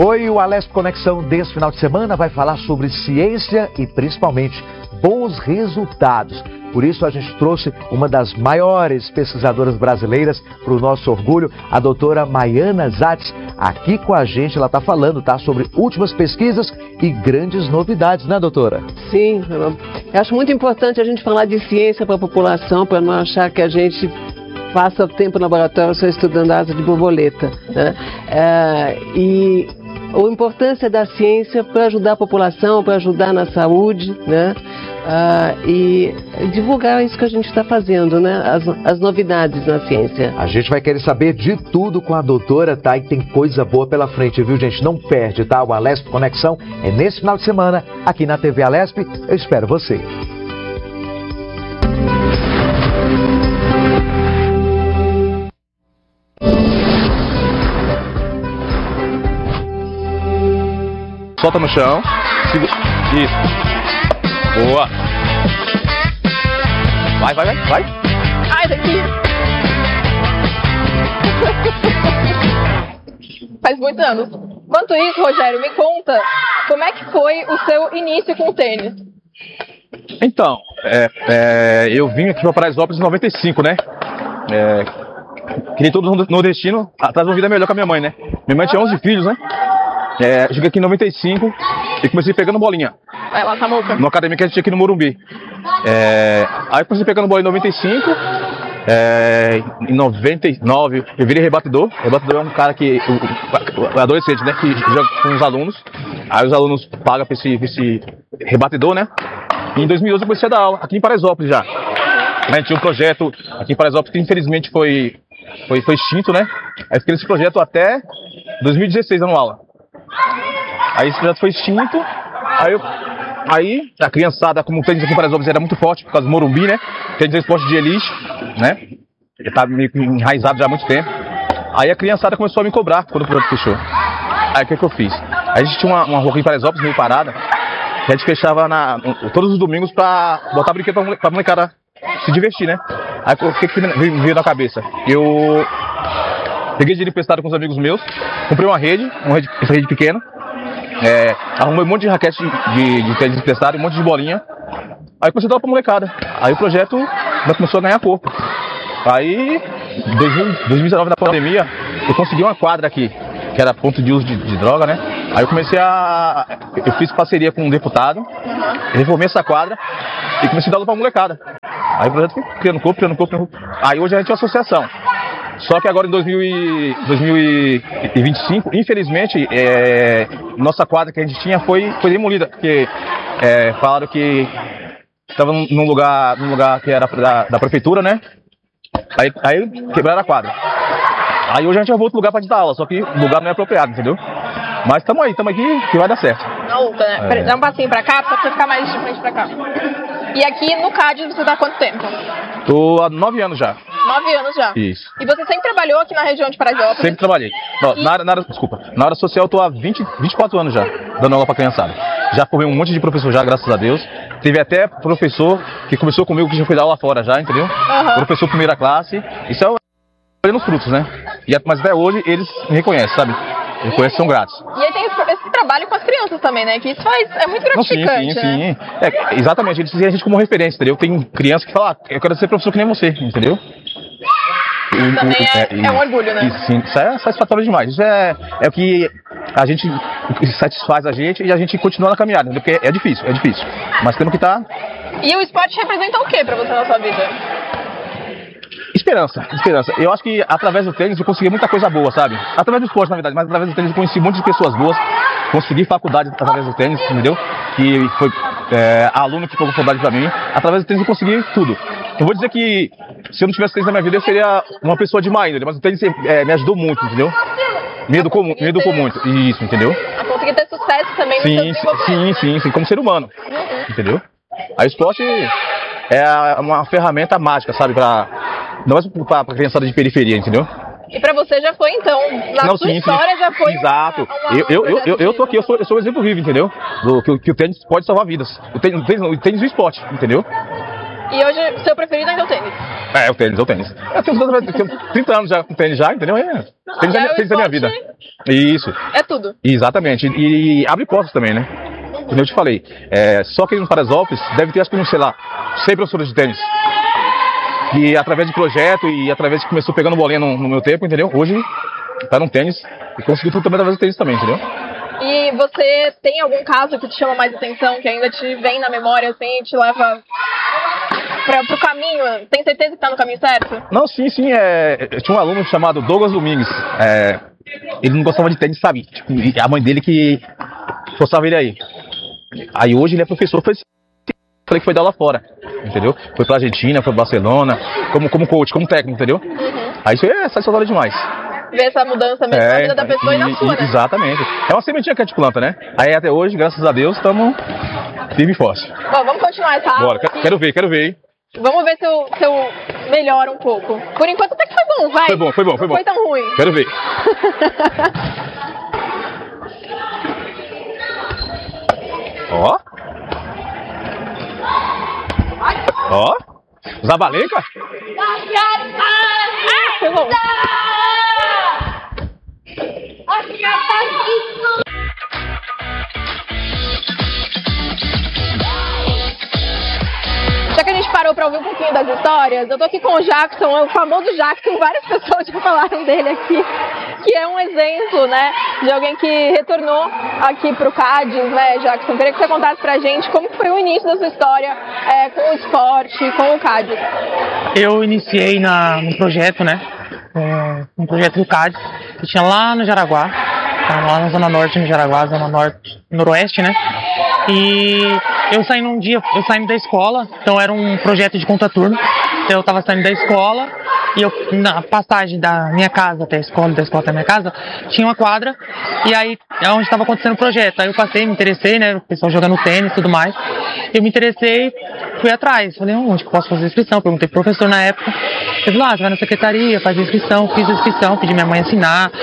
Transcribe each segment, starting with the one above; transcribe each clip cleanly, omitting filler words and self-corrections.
Oi, o Alesp Conexão desse final de semana vai falar sobre ciência e principalmente bons resultados. Por isso a gente trouxe uma das maiores pesquisadoras brasileiras para o nosso orgulho, a doutora Maiana Zatz, aqui com a gente. Ela está falando, sobre últimas pesquisas e grandes novidades, né, doutora? Sim, eu acho muito importante a gente falar de ciência para a população, para não achar que a gente passa tempo no laboratório só estudando asa de borboleta, né? E a importância da ciência para ajudar a população, para ajudar na saúde, né? E divulgar isso que a gente está fazendo, né? As novidades na ciência. A gente vai querer saber de tudo com a doutora, tá? E tem coisa boa pela frente, viu, gente? Não perde, tá? O Alesp Conexão é nesse final de semana, aqui na TV Alesp. Eu espero você. Solta no chão. Isso. Boa. Vai. Ai, daqui. Faz muitos anos. Enquanto isso, Rogério, me conta como é que foi o seu início com o tênis? Então, eu vim aqui para Paraisópolis em 95, né? Que nem todo nordestino, atrás de uma vida melhor com a minha mãe, né? Minha mãe tinha 11 filhos, né? Cheguei aqui em 95 e comecei pegando bolinha. Vai lá, Samuca. Na academia que a gente tinha aqui no Morumbi. Aí comecei pegando bola em 95. Em 99 eu virei rebatedor. Rebatedor é um cara que, o adolescente, né? Que joga com os alunos. Aí os alunos pagam pra esse rebatedor, né? E em 2011 eu comecei a dar aula aqui em Paraisópolis já. A gente tinha um projeto aqui em Paraisópolis que infelizmente foi extinto, né? Aí fiquei nesse projeto até 2016 dando aula. Aí esse projeto foi extinto. Aí a criançada, como o tênis aqui em Paraisópolis era muito forte por causa do Morumbi, né? Tênis é esporte de elite, né? Já tá meio que enraizado já há muito tempo. Aí a criançada começou a me cobrar quando o projeto fechou. Aí o que eu fiz? Aí a gente tinha uma rua aqui em Paraisópolis meio parada, que a gente fechava todos os domingos pra botar brinquedo pra molecada se divertir, né? Aí o que me veio na cabeça? Eu peguei dinheiro emprestado com os amigos meus, comprei uma rede pequena. Arrumei um monte de raquete de tênis emprestado, um monte de bolinha. Aí comecei a dar pra molecada. Aí o projeto começou a ganhar corpo. Aí, em 2019, na pandemia, eu consegui uma quadra aqui, que era ponto de uso de droga, né? Aí eu comecei eu fiz parceria com um deputado, reformei essa quadra e comecei a dar aula pra molecada. Aí o projeto foi criando corpo. Aí hoje a gente é uma associação. Só que agora em 2025, infelizmente, nossa quadra que a gente tinha foi demolida, porque falaram que estava num lugar que era da prefeitura, né? Aí quebraram a quadra. Aí hoje a gente vai para outro lugar para dar aula, só que o lugar não é apropriado, entendeu? Mas estamos aqui que vai dar certo. Na luta, né? Dá um passinho pra cá, pra você ficar mais de frente pra cá. E aqui no CAD você tá há quanto tempo? Tô há 9 anos já. 9 anos já? Isso. E você sempre trabalhou aqui na região de Paraisópolis? Sempre trabalhei. Não, na área social eu tô há 24 anos já, dando aula pra criançada. Já formei um monte de professor já, graças a Deus. Teve até professor que começou comigo que já foi dar aula fora já, entendeu? Professor primeira classe. Isso é colhendo os frutos, né? Mas até hoje eles me reconhecem, sabe? Reconhecem, são gratos. E aí tem esse trabalho com as crianças também, né? Que isso é muito gratificante, sim. né? Exatamente, eles têm a gente como referência, entendeu? Tem criança que fala, eu quero ser professor que nem você, entendeu? Isso também é um orgulho, né? Isso é satisfatório demais. Isso é o que satisfaz a gente e a gente continua na caminhada, entendeu? Porque é difícil. Mas temos que estar... E o esporte representa o que pra você na sua vida? Esperança. Eu acho que através do tênis eu consegui muita coisa boa, sabe? Através do esporte, na verdade, mas através do tênis eu conheci um monte de pessoas boas. Consegui faculdade através do tênis, entendeu? Que foi aluno que pagou faculdade pra mim. Através do tênis eu consegui tudo. Eu vou dizer que se eu não tivesse tênis na minha vida eu seria uma pessoa de má índole, mas o tênis me ajudou muito, entendeu? Me educou muito. Isso, entendeu? A conseguir ter sucesso também no seu desenvolvimento. Sim, como ser humano. Entendeu? Aí o esporte é uma ferramenta mágica, sabe? Não é pra criançada de periferia, entendeu? E pra você já foi, então, sua história já foi. Exato. Eu tô aqui, eu sou um exemplo vivo, entendeu? Que o tênis pode salvar vidas. O tênis e o esporte, entendeu? E hoje, o seu preferido ainda é o tênis? É, o tênis. Eu tenho 30 anos já com tênis já, entendeu? Tênis é minha vida. Isso. É tudo. Exatamente. E abre portas também, né? Como eu te falei. Só que no Paraisópolis deve ter, acho que, sei lá, 100 professores de tênis. E através de projeto e através de que começou pegando bolinha no meu tempo, entendeu? Hoje tá no tênis e conseguiu tudo também através do tênis também, entendeu? E você tem algum caso que te chama mais atenção, que ainda te vem na memória, assim, te leva pro caminho? Tem certeza que tá no caminho certo? Não, sim. Eu tinha um aluno chamado Douglas Domingues. Ele não gostava de tênis, sabe? Tipo, a mãe dele que forçava ele aí. Aí hoje ele é professor, falei que foi dar lá fora, entendeu? Foi pra Argentina, foi pra Barcelona, como coach, como técnico, entendeu? Aí isso é satisfatório demais. Ver essa mudança mesmo na vida da pessoa e na sua, né? Exatamente. É uma sementinha que a gente planta, né? Aí até hoje, graças a Deus, estamos firme e forte. Bom, vamos continuar essa aula. Bora, quero ver, hein? Vamos ver se eu melhoro um pouco. Por enquanto até que foi bom, vai. Foi bom. Não foi tão ruim. Quero ver. Ó. Zabalenka? Foi bom. Já que a gente parou para ouvir um pouquinho das histórias, eu tô aqui com o Jackson, o famoso Jackson, várias pessoas já falaram dele aqui, que é um exemplo, né, de alguém que retornou aqui pro Cádiz, né, Jackson? Queria que você contasse pra gente como foi o início da sua história com o esporte, com o Cádiz. Eu iniciei num projeto, né, um projeto do Cádiz, que tinha lá no Jaraguá, lá na Zona Norte, no Jaraguá, Zona Norte, Noroeste, né, e eu saindo da escola, então era um projeto de contraturno, então eu tava saindo da escola, e na passagem da minha casa até a escola, da escola até a minha casa, tinha uma quadra, e aí é onde estava acontecendo o projeto. Aí eu passei, me interessei, né, o pessoal jogando tênis e tudo mais, eu me interessei, fui atrás, falei, onde que eu posso fazer inscrição? Perguntei pro professor na época, ele falou, você vai na secretaria, faz a inscrição, fiz a inscrição, pedi minha mãe assinar,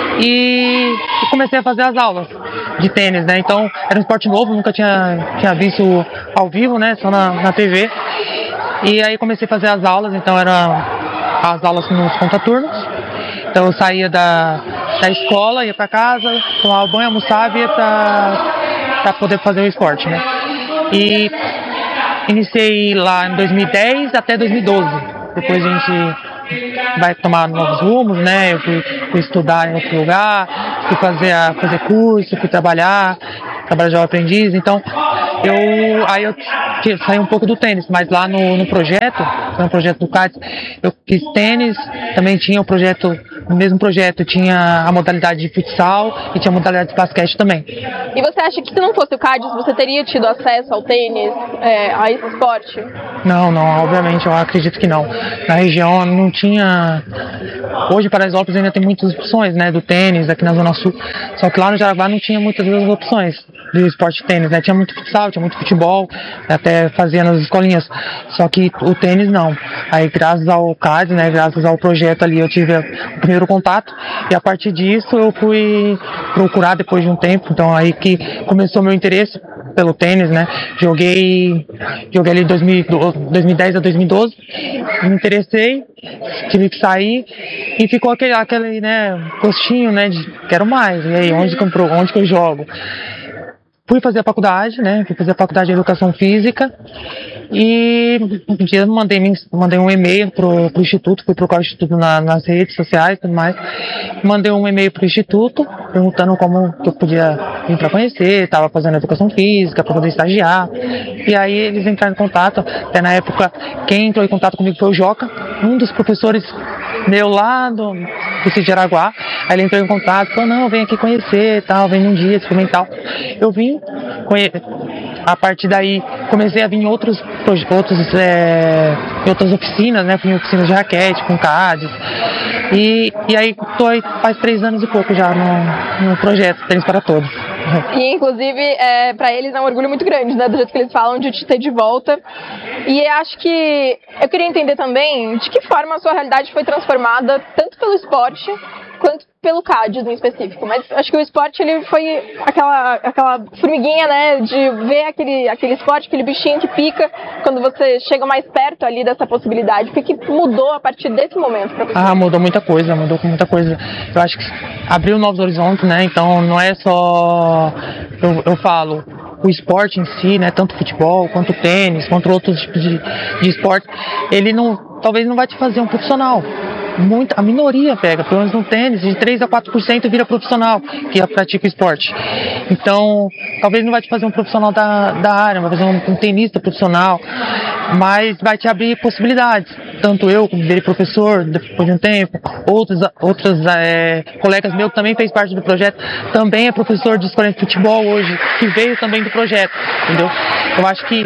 e comecei a fazer as aulas de tênis, né, então era um esporte novo, nunca tinha visto ao vivo, né, só na TV, e aí comecei a fazer as aulas, então era as aulas nos contraturnos, então eu saía da escola, ia para casa, tomava banho, almoçava e ia para poder fazer o esporte, né, e iniciei lá em 2010 até 2012, depois a gente vai tomar novos rumos, né, eu fui estudar em outro lugar, fui fazer curso, fui trabalhar de aprendiz, então eu saí um pouco do tênis, mas lá no projeto, foi um projeto do Cádiz, eu fiz tênis, também tinha no mesmo projeto tinha a modalidade de futsal e tinha a modalidade de basquete também. E você acha que se não fosse o Cádiz, você teria tido acesso ao tênis, a esse esporte? Não, obviamente, eu acredito que não. Na região não tinha... Hoje, Paraisópolis ainda tem muitas opções, né, do tênis, aqui na Zona Sul, só que lá no Jaraguá não tinha muitas das opções do esporte de tênis, né, tinha muito futsal, tinha muito futebol, até fazia nas escolinhas, só que o tênis não. Aí, graças ao Cádiz, né, graças ao projeto ali, eu tive o primeiro contato, e a partir disso eu fui procurar depois de um tempo, então aí que começou meu interesse pelo tênis, né, joguei ali 2010 a 2012, me interessei, tive que sair, e ficou aquele né, gostinho, né, de quero mais, e aí, onde que eu jogo? Fui fazer a faculdade, né? Fui fazer a faculdade de Educação Física e um dia mandei um e-mail pro Instituto, fui procurar o Instituto nas redes sociais e tudo mais. Mandei um e-mail pro Instituto perguntando como que eu podia vir para conhecer, estava fazendo Educação Física para poder estagiar. E aí eles entraram em contato, até na época quem entrou em contato comigo foi o Joca, um dos professores meu lá do sítio de Araguá. Aí ele entrou em contato, falou, não, vem aqui conhecer, tal, vem um dia experimentar. Eu vim, a partir daí comecei a vir em outras oficinas, né, fui em oficinas de raquete, com Cádiz, e aí tô aí faz 3 anos e pouco já no projeto Tênis para Todos. E inclusive para eles é um orgulho muito grande, né, do jeito que eles falam, de te ter de volta. E acho que eu queria entender também de que forma a sua realidade foi transformada tanto pelo esporte quanto pelo CADES em específico, mas acho que o esporte ele foi aquela formiguinha, né, de ver aquele esporte, aquele bichinho que pica quando você chega mais perto ali dessa possibilidade. O que mudou a partir desse momento para você? Mudou muita coisa. Eu acho que abriu novos horizontes, né, então não é só, eu falo, o esporte em si, né, tanto futebol, quanto tênis, quanto outros tipos de esporte, ele talvez não vai te fazer um profissional. A minoria pega, pelo menos no tênis, de 3 a 4% vira profissional que pratica o esporte. Então, talvez não vai te fazer um profissional da área, vai fazer um tenista profissional, mas vai te abrir possibilidades. Tanto eu, como virei professor depois de um tempo, outros colegas meus que também fez parte do projeto, também é professor de escola de futebol hoje, que veio também do projeto, entendeu? Eu acho que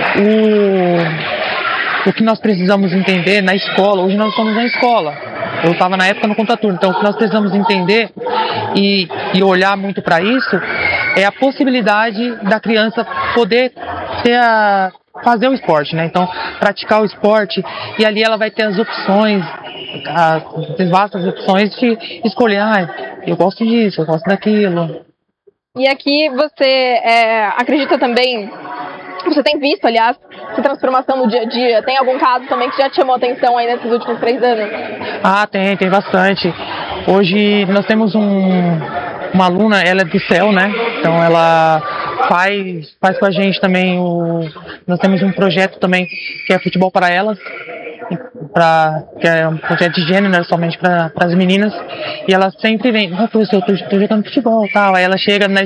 o que nós precisamos entender na escola, hoje nós estamos na escola, eu estava na época no contraturno, então o que nós precisamos entender e olhar muito para isso é a possibilidade da criança poder fazer o esporte, né? Então, praticar o esporte, e ali ela vai ter as opções, as vastas opções de escolher, eu gosto disso, eu gosto daquilo. E aqui você acredita também, você tem visto, aliás, essa transformação no dia a dia? Tem algum caso também que já te chamou a atenção aí nesses últimos 3 anos? Tem bastante. Hoje nós temos uma aluna, ela é do CEL, né? Então ela faz com a gente também nós temos um projeto também que é Futebol para Elas, que é um projeto de gênero, né, somente para as meninas, e ela sempre vem, professor, eu tô jogando futebol, tal. Aí ela chega na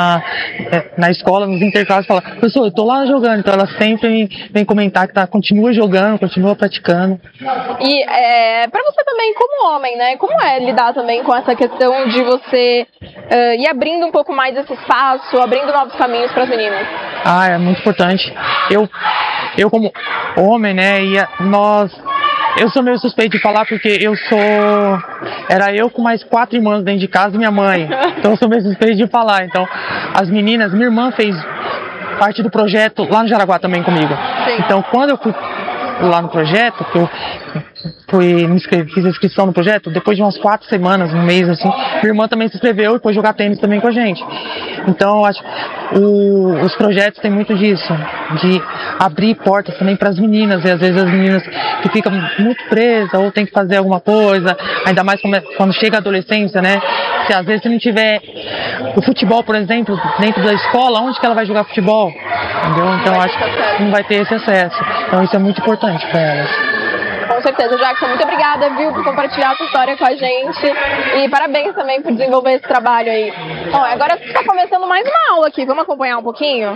escola, nos interclasses, e fala, professor, eu tô lá jogando. Então ela sempre vem comentar que continua jogando, continua praticando. E para você também, como homem, né, como é lidar também com essa questão de você ir abrindo um pouco mais esse espaço, abrindo novos caminhos para as meninas? É muito importante. Eu como homem, né, eu sou meio suspeito de falar porque era eu com mais 4 irmãs dentro de casa e minha mãe, então eu sou meio suspeito de falar. Então, as meninas, minha irmã fez parte do projeto lá no Jaraguá também comigo. Sim. Então, quando eu fui lá no projeto, que eu fiz a inscrição no projeto, depois de umas 4 semanas, um mês assim, minha irmã também se inscreveu e foi jogar tênis também com a gente. Então eu acho que os projetos têm muito disso, de abrir portas também para as meninas, e às vezes as meninas que ficam muito presas ou tem que fazer alguma coisa, ainda mais quando chega a adolescência, né? Se às vezes não tiver o futebol, por exemplo, dentro da escola, onde que ela vai jogar futebol? Entendeu? Então eu acho que não vai ter esse acesso. Então isso é muito importante para elas. Com certeza, Jackson, muito obrigada, viu, por compartilhar a sua história com a gente, e parabéns também por desenvolver esse trabalho aí. Bom, agora está começando mais uma aula aqui, vamos acompanhar um pouquinho?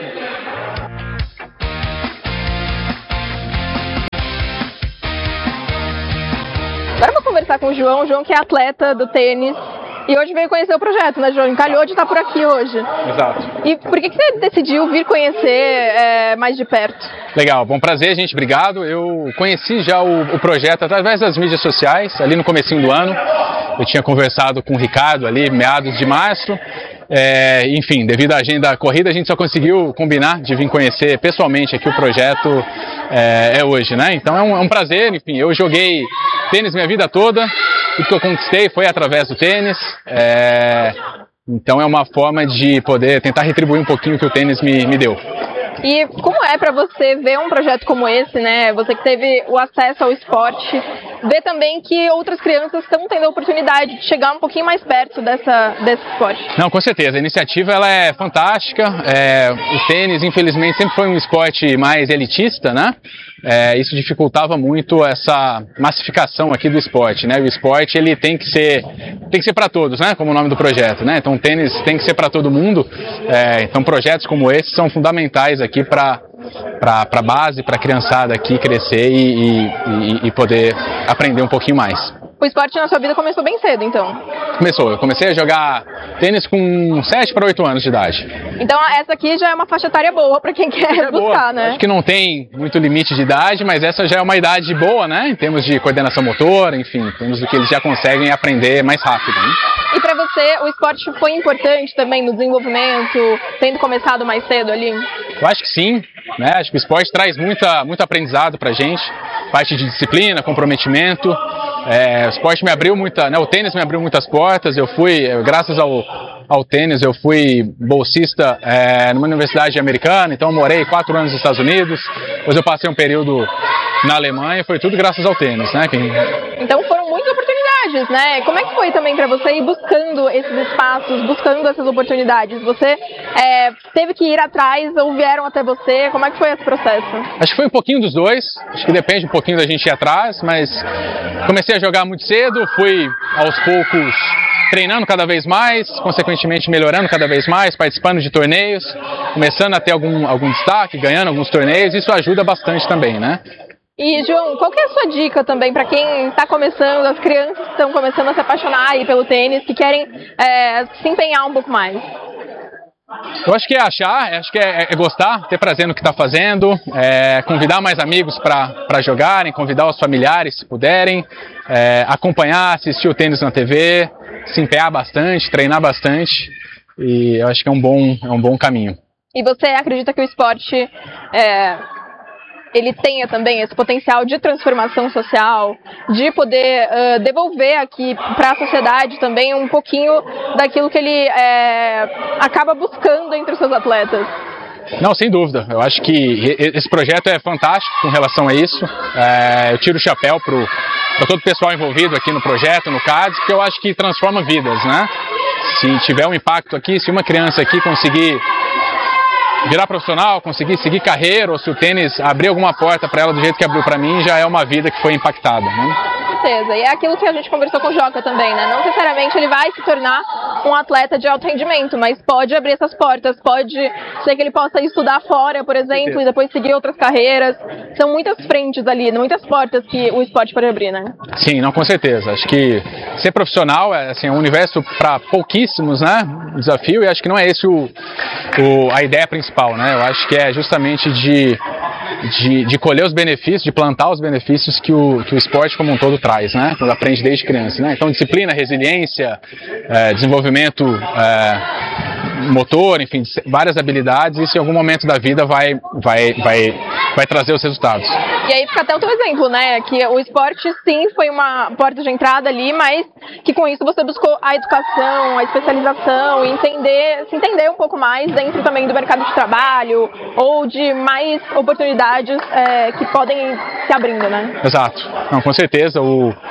Agora eu vou conversar com o João que é atleta do tênis, e hoje veio conhecer o projeto, né, João? Encalhou de estar por aqui hoje. Exato. E por que você decidiu vir conhecer mais de perto? Legal, bom, prazer, gente, obrigado. Eu conheci já o projeto através das mídias sociais, ali no comecinho do ano. Eu tinha conversado com o Ricardo ali, meados de março. Enfim, devido à agenda corrida, a gente só conseguiu combinar de vir conhecer pessoalmente aqui o projeto hoje, né? Então é um prazer, enfim, eu joguei tênis minha vida toda, tudo que eu conquistei foi através do tênis, então é uma forma de poder tentar retribuir um pouquinho o que o tênis me deu. E como é para você ver um projeto como esse, né? Você que teve o acesso ao esporte, ver também que outras crianças estão tendo a oportunidade de chegar um pouquinho mais perto desse esporte? Não, com certeza. A iniciativa ela é fantástica. O tênis, infelizmente, sempre foi um esporte mais elitista, né? Isso dificultava muito essa massificação aqui do esporte, né? O esporte ele tem que ser para todos, né? Como o nome do projeto, né? Então o tênis tem que ser para todo mundo. Então projetos como esse são fundamentais aqui para a base, para a criançada aqui crescer e poder aprender um pouquinho mais. O esporte na sua vida começou bem cedo, então? Começou. Eu comecei a jogar tênis com 7 para 8 anos de idade. Então essa aqui já é uma faixa etária boa para quem quer buscar, né? Acho que não tem muito limite de idade, mas essa já é uma idade boa, né? Em termos de coordenação motora, enfim, em termos do que eles já conseguem aprender mais rápido, né? E para você, o esporte foi importante também no desenvolvimento, tendo começado mais cedo ali? Eu acho que sim, né? Acho que o esporte traz muito aprendizado pra gente, parte de disciplina, comprometimento. O esporte me abriu o tênis me abriu muitas portas. Eu fui, graças ao tênis, eu fui bolsista numa universidade americana, então eu morei 4 anos nos Estados Unidos, depois eu passei um período na Alemanha, foi tudo graças ao tênis, né? Então foram muitas oportunidades, né? Como é que foi também para você ir buscando esses espaços, buscando essas oportunidades? Você teve que ir atrás ou vieram até você? Como é que foi esse processo? Acho que foi um pouquinho dos dois, acho que depende um pouquinho da gente ir atrás, mas comecei a jogar muito cedo, fui aos poucos treinando cada vez mais, consequentemente melhorando cada vez mais, participando de torneios, começando a ter algum destaque, ganhando alguns torneios, isso ajuda bastante também, né? E, João, qual que é a sua dica também para quem está começando, as crianças que estão começando a se apaixonar aí pelo tênis, que querem se empenhar um pouco mais? Eu acho que é gostar, ter prazer no que está fazendo, convidar mais amigos para jogarem, convidar os familiares se puderem, acompanhar, assistir o tênis na TV, se empenhar bastante, treinar bastante, e eu acho que é um bom caminho. E você acredita que o esporte ele tenha também esse potencial de transformação social, de poder devolver aqui para a sociedade também um pouquinho daquilo que ele acaba buscando entre os seus atletas? Não, sem dúvida. Eu acho que esse projeto é fantástico com relação a isso. Eu tiro o chapéu para todo o pessoal envolvido aqui no projeto, no CADES, porque eu acho que transforma vidas, né? Se tiver um impacto aqui, se uma criança aqui conseguir virar profissional, conseguir seguir carreira, ou se o tênis abrir alguma porta para ela do jeito que abriu para mim, já é uma vida que foi impactada, né? Com certeza, e é aquilo que a gente conversou com o Joca também, né? Não necessariamente ele vai se tornar um atleta de alto rendimento, mas pode abrir essas portas, pode ser que ele possa estudar fora, por exemplo, e depois seguir outras carreiras. São muitas frentes ali, muitas portas que o esporte pode abrir, né? Sim, não, com certeza. Acho que ser profissional é um universo para pouquíssimos, né? Desafio, e acho que não é esse a ideia principal, né? Eu acho que é justamente de colher os benefícios, de plantar os benefícios que o esporte como um todo traz, né? Quando aprende desde criança, né? Então, disciplina, resiliência, desenvolvimento motor, enfim, várias habilidades, isso em algum momento da vida vai trazer os resultados. E aí fica até o teu exemplo, né? Que o esporte sim foi uma porta de entrada ali, mas que com isso você buscou a educação, a especialização, e se entender um pouco mais dentro também do mercado de trabalho ou de mais oportunidades que podem se abrindo, né? Exato. Não, com certeza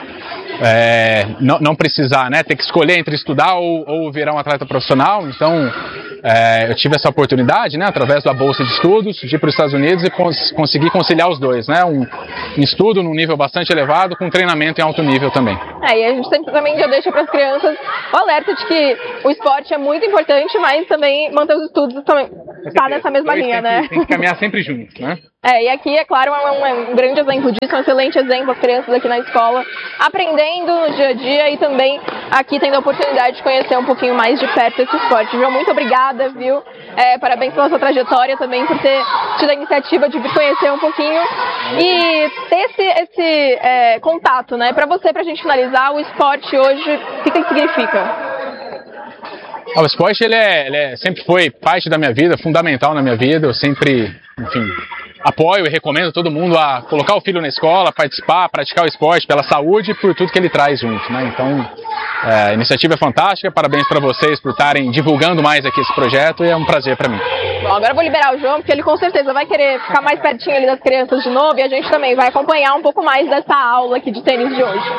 não precisar, né, ter que escolher entre estudar ou virar um atleta profissional. Então eu tive essa oportunidade, né, através da bolsa de estudos, de ir para os Estados Unidos e conseguir conciliar os dois, né, um estudo num nível bastante elevado com treinamento em alto nível também. E a gente sempre também já deixa para as crianças o alerta de que o esporte é muito importante, mas também manter os estudos também está nessa mesma linha, né? Tem que caminhar sempre juntos, né? E aqui, é claro, é um grande exemplo disso, um excelente exemplo, as crianças aqui na escola aprendendo no dia a dia e também aqui tendo a oportunidade de conhecer um pouquinho mais de perto esse esporte. João, muito obrigada, viu? Parabéns pela sua trajetória também, por ter tido a iniciativa de vir conhecer um pouquinho e ter esse contato, né? Para você, pra gente finalizar, o esporte hoje, o que significa? O esporte, ele sempre foi parte da minha vida, fundamental na minha vida. Eu sempre, enfim, apoio e recomendo todo mundo a colocar o filho na escola, participar, praticar o esporte pela saúde e por tudo que ele traz junto, né? Então, a iniciativa é fantástica, parabéns para vocês por estarem divulgando mais aqui esse projeto e é um prazer para mim. Bom, agora eu vou liberar o João, porque ele com certeza vai querer ficar mais pertinho ali das crianças de novo e a gente também vai acompanhar um pouco mais dessa aula aqui de tênis de hoje.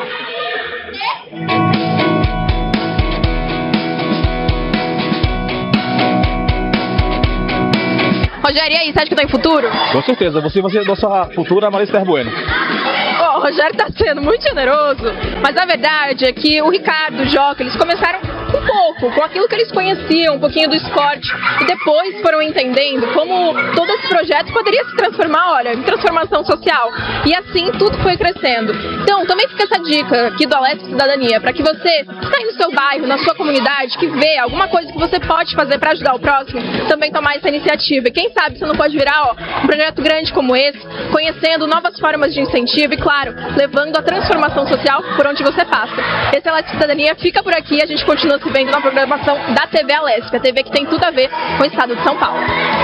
Rogério, e aí, você acha que tem futuro? Com certeza, você vai ser nossa futura Marisa Terbueno. O Rogério está sendo muito generoso, mas a verdade é que o Ricardo, o Joca, eles começaram um pouco com aquilo que eles conheciam, um pouquinho do esporte, e depois foram entendendo como todo esse projeto poderia se transformar, olha, em transformação social. E assim tudo foi crescendo. Então, também fica essa dica aqui do Alerta Cidadania, para que você que está aí no seu bairro, na sua comunidade, que vê alguma coisa que você pode fazer para ajudar o próximo, também tomar essa iniciativa. E quem sabe você não pode virar um projeto grande como esse, conhecendo novas formas de incentivo e, claro, levando a transformação social por onde você passa. Esse Alerta Cidadania fica por aqui, a gente continua se vendo na programação da TV Alesp, a TV que tem tudo a ver com o estado de São Paulo.